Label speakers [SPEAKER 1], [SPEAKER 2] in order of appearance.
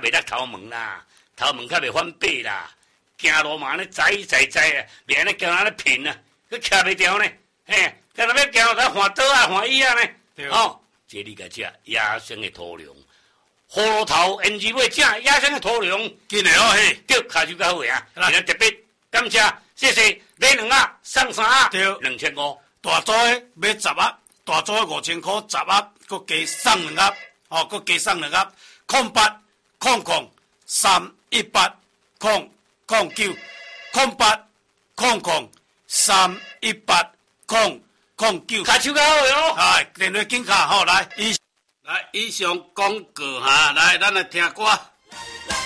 [SPEAKER 1] 袂当头毛啦，头毛较袂翻白啦，行路嘛咧栽啊，袂安尼叫安尼平啊，佮徛袂牢呢，嘿，干那要行到换倒啊换椅啊呢，哦，这你甲食野生的土粮，葫芦头胭脂尾正野生的土粮，
[SPEAKER 2] 紧的哦嘿，
[SPEAKER 1] 对，下手较好呀，今日特别感谢，谢谢，买2盒送3盒，
[SPEAKER 2] 对
[SPEAKER 1] 2500，
[SPEAKER 2] 大组的买10盒，大组的5000块10盒，佮加送2盒，哦，佮加送2盒，0800-318-009，0800-318-009，
[SPEAKER 1] 下手较好哟，
[SPEAKER 2] 哎，电话紧卡吼，来以上广告哈，来，咱来听歌。